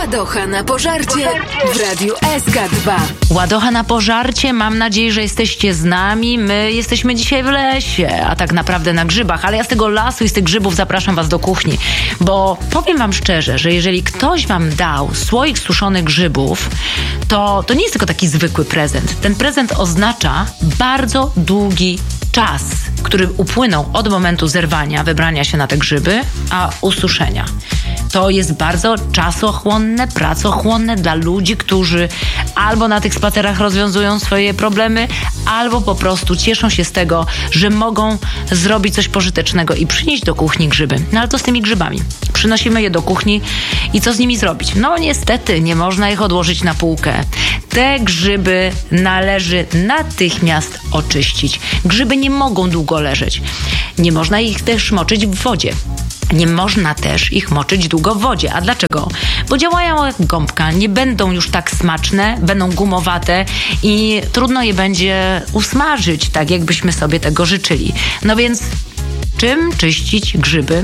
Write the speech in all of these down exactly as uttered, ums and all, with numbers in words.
Ładocha na pożarcie w Radiu S K dwa. Ładocha na pożarcie, mam nadzieję, że jesteście z nami. My jesteśmy dzisiaj w lesie, a tak naprawdę na grzybach, ale ja z tego lasu i z tych grzybów zapraszam was do kuchni, bo powiem wam szczerze, że jeżeli ktoś wam dał słoik suszonych grzybów, to, to nie jest tylko taki zwykły prezent. Ten prezent oznacza bardzo długi czas, który upłynął od momentu zerwania, wybrania się na te grzyby, a ususzenia. To jest bardzo czasochłonne, pracochłonne dla ludzi, którzy albo na tych spacerach rozwiązują swoje problemy, albo po prostu cieszą się z tego, że mogą zrobić coś pożytecznego i przynieść do kuchni grzyby. No ale co z tymi grzybami? Przynosimy je do kuchni i co z nimi zrobić? No niestety, nie można ich odłożyć na półkę. Te grzyby należy natychmiast oczyścić. Grzyby nie mogą długo leżeć. Nie można ich też moczyć w wodzie. Nie można też ich moczyć długo w wodzie. A dlaczego? Bo działają jak gąbka, nie będą już tak smaczne, będą gumowate i trudno je będzie usmażyć, tak jakbyśmy sobie tego życzyli. No więc czym czyścić grzyby?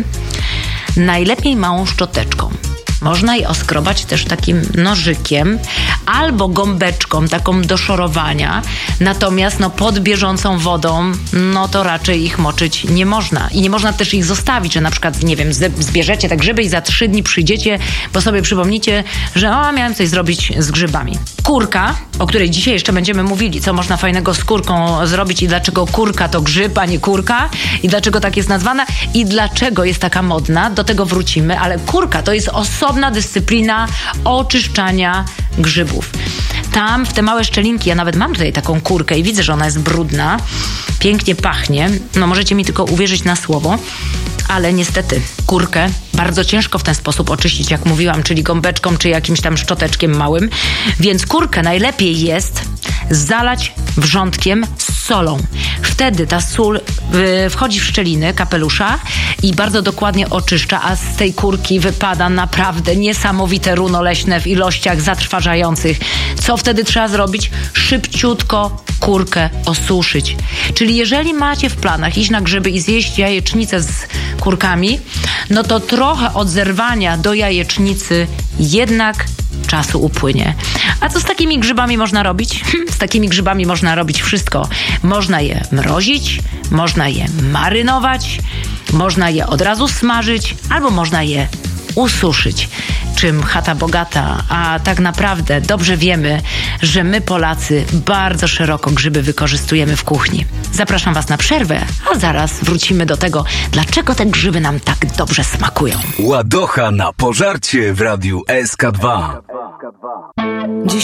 Najlepiej małą szczoteczką. Można je oskrobać też takim nożykiem albo gąbeczką taką do szorowania. Natomiast no, pod bieżącą wodą no to raczej ich moczyć nie można. I nie można też ich zostawić, że na przykład, nie wiem, zbierzecie te grzyby i za trzy dni przyjdziecie, bo sobie przypomnicie, że o, miałem coś zrobić z grzybami. Kurka, o której dzisiaj jeszcze będziemy mówili, co można fajnego z kurką zrobić i dlaczego kurka to grzyb, a nie kurka i dlaczego tak jest nazwana i dlaczego jest taka modna, do tego wrócimy, ale kurka to jest osobna dyscyplina oczyszczania grzybów. Tam w te małe szczelinki, ja nawet mam tutaj taką kurkę i widzę, że ona jest brudna, pięknie pachnie, no możecie mi tylko uwierzyć na słowo, ale niestety kurkę bardzo ciężko w ten sposób oczyścić, jak mówiłam, czyli gąbeczką, czy jakimś tam szczoteczkiem małym, więc kurkę najlepiej jest zalać wrzątkiem z solą. Wtedy ta sól y, wchodzi w szczeliny kapelusza i bardzo dokładnie oczyszcza, a z tej kurki wypada naprawdę niesamowite runo leśne w ilościach zatrważających. Co wtedy trzeba zrobić? Szybciutko kurkę osuszyć. Czyli jeżeli macie w planach iść na grzyby i zjeść jajecznicę z kurkami, no to trochę od zerwania do jajecznicy jednak czasu upłynie. A co z takimi grzybami można robić? Z takimi grzybami można robić wszystko. Można je mrozić, można je marynować, można je od razu smażyć, albo można je ususzyć. Czym chata bogata, a tak naprawdę dobrze wiemy, że my Polacy bardzo szeroko grzyby wykorzystujemy w kuchni. Zapraszam was na przerwę, a zaraz wrócimy do tego, dlaczego te grzyby nam tak dobrze smakują. Ładocha na pożarcie w Radiu S K dwa. Dziś